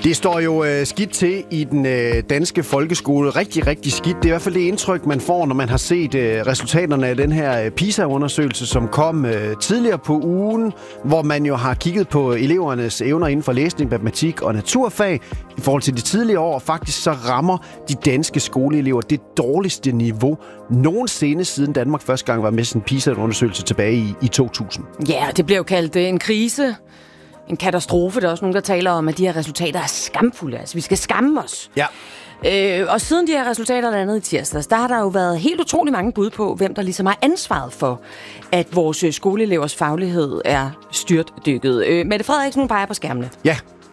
Det står jo skidt til i den danske folkeskole. Rigtig, rigtig skidt. Det er i hvert fald det indtryk, man får, når man har set resultaterne af den her PISA-undersøgelse, som kom tidligere på ugen, hvor man jo har kigget på elevernes evner inden for læsning, matematik og naturfag. I forhold til de tidligere år, faktisk så rammer de danske skoleelever det dårligste niveau nogensinde, siden Danmark første gang var med sådan en PISA-undersøgelse tilbage i 2000. Ja, det bliver jo kaldt en krise. En katastrofe. Der er også nogen, der taler om, at de her resultater er skamfulde. Altså, vi skal skamme os. Ja. Og siden de her resultater landede i tirsdags, der har der jo været helt utrolig mange bud på, hvem der ligesom har ansvaret for, at vores skoleelevers faglighed er styrtdykket. Mette Frederiksen, hun peger på skærmene. Ja.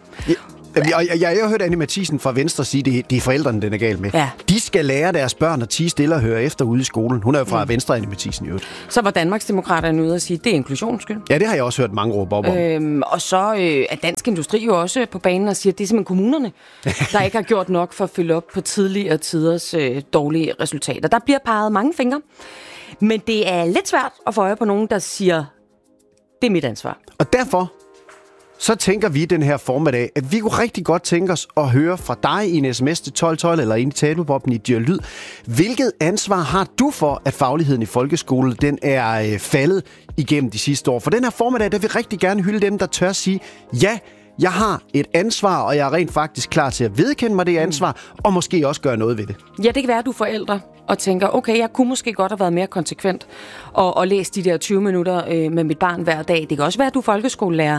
Jeg har hørt Annie Mathisen fra Venstre sige, at det er forældrene, den er galt med. Ja. De skal lære deres børn at tie stille og høre efter ude i skolen. Hun er jo fra Venstre, Annie Mathisen i øvrigt. Så var Danmarksdemokraterne ude og sige, at det er inklusionsskyld. Ja, det har jeg også hørt mange råbe op om. Og så er Dansk Industri jo også på banen og siger, at det er simpelthen kommunerne, der ikke har gjort nok for at følge op på tidligere tiders dårlige resultater. Der bliver peget mange fingre, men det er lidt svært at få øje på nogen, der siger, det er mit ansvar. Og derfor så tænker vi den her formiddag, at vi kunne rigtig godt tænke os at høre fra dig i en sms til 1212 eller ind i talebobben i Dyr Lyd. Hvilket ansvar har du for, at fagligheden i folkeskolen den er faldet igennem de sidste år? For den her formiddag, der vil rigtig gerne hylde dem, der tør sige, ja, jeg har et ansvar, og jeg er rent faktisk klar til at vedkende mig det ansvar, og måske også gøre noget ved det. Ja, det kan være, at du er forældre og tænker, okay, jeg kunne måske godt have været mere konsekvent og læst de der 20 minutter med mit barn hver dag. Det kan også være, at du er folkeskolelærer,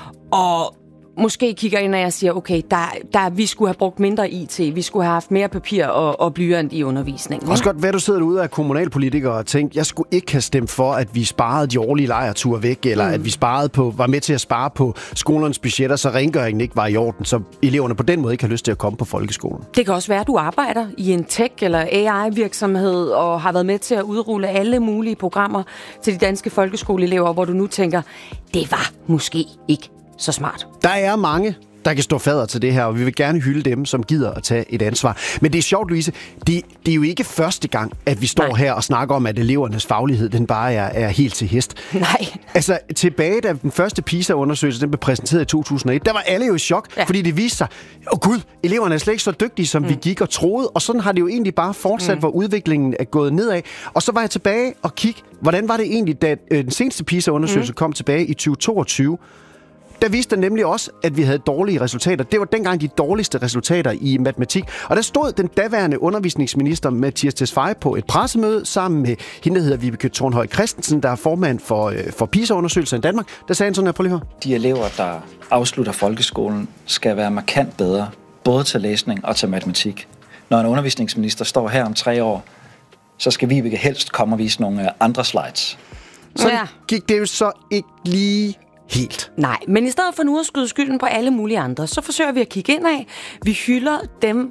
og måske kigger ind, og jeg siger, okay, vi skulle have brugt mindre IT, vi skulle have haft mere papir og blyant i undervisningen. Også godt, hvad du sidder derude af kommunalpolitikere og tænker, jeg skulle ikke have stemt for, at vi sparede de årlige lejreture væk, eller at vi var med til at spare på skolernes budgetter, så rengøringen ikke var i orden, så eleverne på den måde ikke har lyst til at komme på folkeskolen. Det kan også være, at du arbejder i en tech- eller AI-virksomhed, og har været med til at udrulle alle mulige programmer til de danske folkeskoleelever, hvor du nu tænker, det var måske ikke så smart. Der er mange, der kan stå fadder til det her, og vi vil gerne hylde dem, som gider at tage et ansvar. Men det er sjovt, Louise, det er jo ikke første gang, at vi står her og snakker om, at elevernes faglighed, den bare er helt til hest. Nej. Altså, tilbage da den første PISA-undersøgelse, den blev præsenteret i 2001, der var alle jo i chok, fordi det viste sig, gud, eleverne er slet ikke så dygtige, som vi gik og troede, og sådan har det jo egentlig bare fortsat, hvor udviklingen er gået nedad. Og så var jeg tilbage og kigge, hvordan var det egentlig, da den seneste PISA-undersøgelse kom tilbage i 2022, der viste den nemlig også, at vi havde dårlige resultater. Det var dengang de dårligste resultater i matematik. Og der stod den daværende undervisningsminister Mattias Tesfaye på et pressemøde sammen med hende, der hedder Vibeke Thornhøj Christensen, der er formand for PISA-undersøgelser i Danmark. Der sagde han sådan her, prøv lige at høre. De elever, der afslutter folkeskolen, skal være markant bedre, både til læsning og til matematik. Når en undervisningsminister står her om 3 år, så skal Vibeke helst komme og vise nogle andre slides. Så gik det jo så ikke lige helt. Nej, men i stedet for nu at skyde skylden på alle mulige andre, så forsøger vi at kigge indad. Vi hylder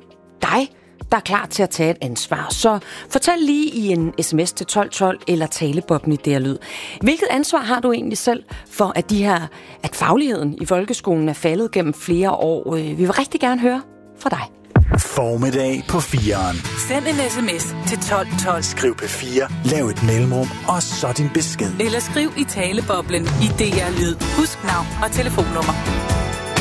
dig, der er klar til at tage et ansvar. Så fortæl lige i en sms til 1212 eller talebobben i Dyr Lyd. Hvilket ansvar har du egentlig selv for, at fagligheden i folkeskolen er faldet gennem flere år? Vi vil rigtig gerne høre fra dig. Formiddag på 4'eren. Send en sms til 1212. Skriv P4, lav et mellemrum, og så din besked. Eller skriv i taleboblen i DR Lyd. Husk navn og telefonnummer.